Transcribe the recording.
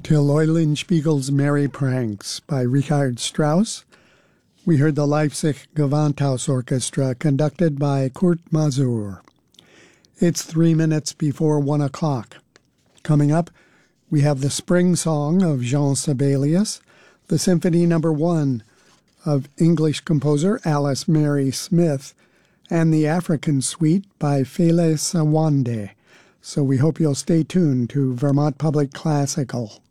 Till Eulenspiegel's Merry Pranks by Richard Strauss. We heard the Leipzig Gewandhaus Orchestra conducted by Kurt Masur. It's 3 minutes before 1 o'clock. Coming up, we have the Spring Song of Jean Sibelius, the Symphony No. 1 of English composer Alice Mary Smith, and the African Suite by Fele Sawande. So we hope you'll stay tuned to Vermont Public Classical.